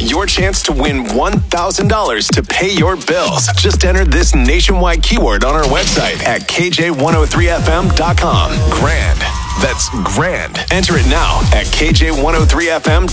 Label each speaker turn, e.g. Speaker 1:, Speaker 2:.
Speaker 1: your chance to win $1,000 to pay your bills. Just enter this nationwide keyword on our website at KJ103FM.com. Grand. That's grand. Enter it now at KJ103FM.com.